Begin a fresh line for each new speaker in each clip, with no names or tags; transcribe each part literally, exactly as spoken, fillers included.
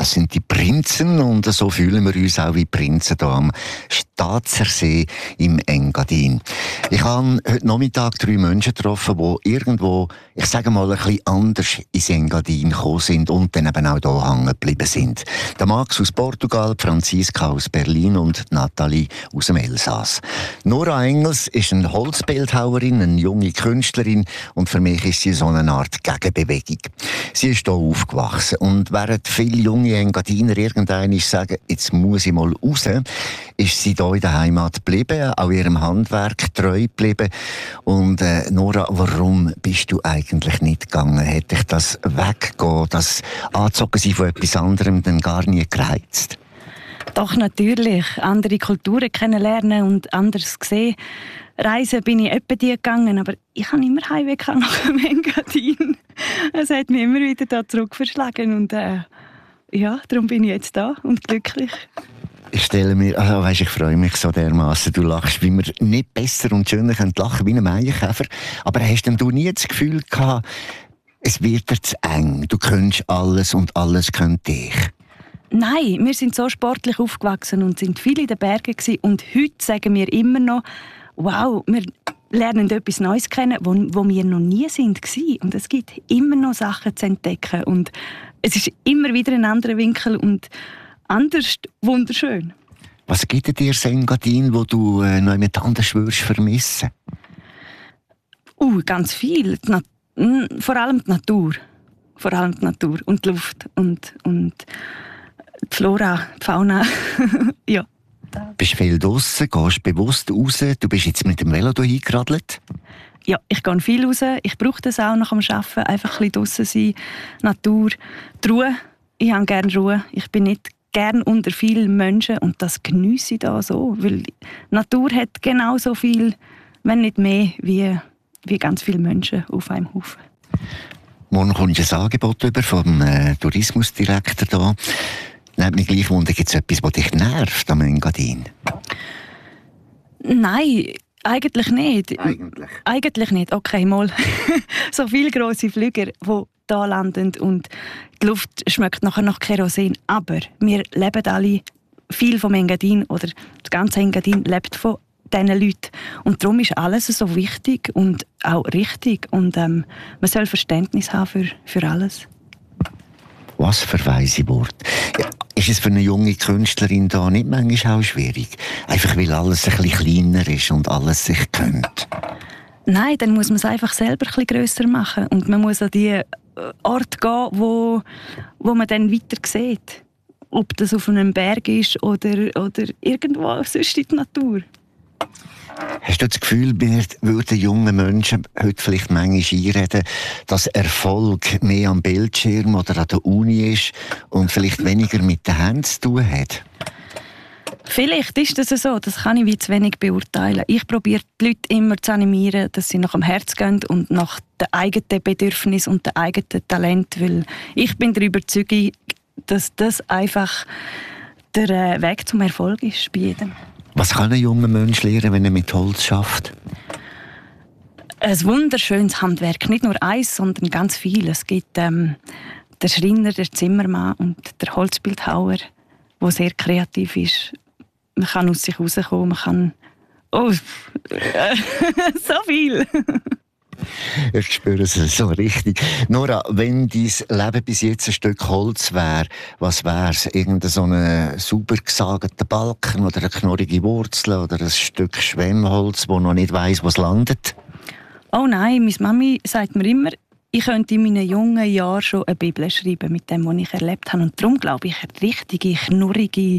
das sind die Prinzen und so fühlen wir uns auch wie Prinzen hier am Staatsersee im Engadin. Ich habe heute Nachmittag drei Menschen getroffen, die irgendwo, ich sage mal, ein bisschen anders ins Engadin gekommen sind und dann eben auch hier hängen geblieben sind. Der Max aus Portugal, Franziska aus Berlin und Nathalie aus dem Elsass. Nora Engels ist eine Holzbildhauerin, eine junge Künstlerin und für mich ist sie so eine Art Gegenbewegung. Sie ist hier aufgewachsen und während viele junge Engadiner irgendwann sagen, jetzt muss ich mal raus, ist sie hier in der Heimat geblieben, auch ihrem Handwerk treu geblieben. Und äh, Nora, warum bist du eigentlich nicht gegangen? Hätte dich das Weggehen, das Anzogen sein von etwas anderem dann gar nie gereizt?
Doch, natürlich. Andere Kulturen kennenlernen und anders sehen. Reisen bin ich etwa die gegangen, aber ich habe immer Heimweg nach dem Engadin. Es hat mich immer wieder da zurück verschlagen und äh, ja, darum bin ich jetzt da und glücklich.
Ich stelle mir, also weißt, ich freue mich so dermaßen. Du lachst, wie wir nicht besser und schöner können lachen wie ein Maienkäfer. Aber hast denn du nie das Gefühl gehabt, es wird dir zu eng, du könntest alles und alles könnte dich?
Nein, wir sind so sportlich aufgewachsen und sind viel in den Bergen gewesen. Und heute sagen wir immer noch, wow, wir lernen etwas Neues kennen, wo, wo wir noch nie sind gewesen. Und es gibt immer noch Sachen zu entdecken und es ist immer wieder ein anderer Winkel und anders wunderschön.
Was gibt dir das Engadin, wo du äh, noch jemand anders würdest vermissen?
Uh, ganz viel. Die Nat- Vor allem die Natur. Vor allem die Natur und die Luft und, und die Flora, die Fauna. Ja.
Du bist viel draussen, gehst bewusst raus. Du bist jetzt mit dem Velo hier eingeradelt.
Ja, ich gehe viel raus. Ich brauche das auch nach dem Arbeiten. Einfach ein bisschen draussen sein, Natur, die Ruhe. Ich habe gerne Ruhe. Ich bin nicht gerne unter vielen Menschen und das geniesse ich da so. Weil die Natur hat genauso viel, wenn nicht mehr, wie, wie ganz viele Menschen auf einem Haufen.
Morgen kommt ein Angebot über vom äh, Tourismusdirektor hier. Nehmt mich gleich wunder, gibt es etwas, das dich nervt am Engadin?
Nein, eigentlich nicht.
Eigentlich?
Eigentlich nicht. Okay, mal. So viele grosse Flüger, die hier landen und die Luft schmeckt nachher nach Kerosin. Aber wir leben alle, viel vom Engadin oder das ganze Engadin lebt von diesen Leuten. Und darum ist alles so wichtig und auch richtig. Und ähm, man soll Verständnis haben für, für alles.
Was für weise Worte. Ja, ist es für eine junge Künstlerin da nicht manchmal auch schwierig? Einfach weil alles ein bisschen kleiner ist und alles sich gönnt?
Nein, dann muss man es einfach selber ein bisschen grösser machen. Und man muss an die Orte gehen, wo, wo man dann weiter sieht. Ob das auf einem Berg ist oder, oder irgendwo sonst in der Natur.
Hast du das Gefühl, wir würden jungen Menschen heute vielleicht manchmal einreden, dass Erfolg mehr am Bildschirm oder an der Uni ist und vielleicht weniger mit den Händen zu tun hat?
Vielleicht ist das so, das kann ich wie zu wenig beurteilen. Ich probiere die Leute immer zu animieren, dass sie nach dem Herz gehen und nach den eigenen Bedürfnissen und den eigenen Talent, weil ich bin der Überzeugung, dass das einfach der Weg zum Erfolg ist bei jedem.
Was kann ein junger Mensch lernen, wenn er mit Holz arbeitet?
Ein wunderschönes Handwerk. Nicht nur eins, sondern ganz viel. Es gibt ähm, den Schreiner, den Zimmermann und den Holzbildhauer, der sehr kreativ ist. Man kann aus sich rauskommen, man kann... Oh, so viel!
Ich spüre es so richtig. Nora, wenn dein Leben bis jetzt ein Stück Holz wäre, was wäre es? Irgendein so ein sauber gesageter Balken oder eine knorrige Wurzel oder ein Stück Schwemmholz, das noch nicht weiss, wo es landet?
Oh nein, meine Mami sagt mir immer, ich könnte in meinen jungen Jahren schon eine Bibel schreiben mit dem, was ich erlebt habe. Und darum glaube ich, eine richtige, knurrige,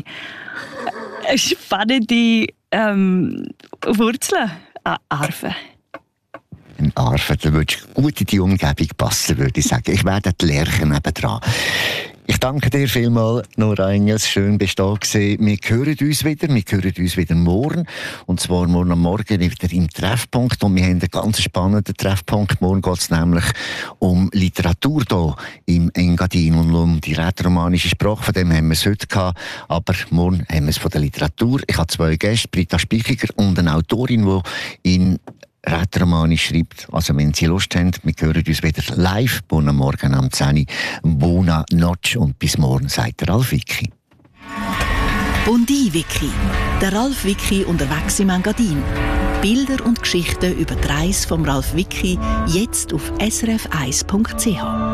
spannende ähm, Wurzeln an Arven.
Ein Arven, da würdest du gut in die Umgebung passen, würde ich sagen. Ich werde die Lerche nebendran. Ich danke dir vielmals, Nora Engels. Schön, bist du da gewesen. Wir hören uns wieder. Wir hören uns wieder morgen. Und zwar morgen am Morgen wieder im Treffpunkt. Und wir haben einen ganz spannenden Treffpunkt. Morgen geht es nämlich um Literatur hier im Engadin und um die rätoromanische Sprache. Von dem haben wir es heute gehabt. Aber morgen haben wir es von der Literatur. Ich habe zwei Gäste, Britta Spichiger und eine Autorin, die in Rätoromani schreibt, also wenn Sie Lust haben, wir hören uns wieder live, buona morgen am zehn Uhr, buona noche und bis morgen, sagt der Ralf Wicki.
Bundi Wiki, der Ralf Wicki unterwegs im Engadin. Bilder und Geschichten über die Reise vom Ralf Wicki, jetzt auf s r f eins punkt c h.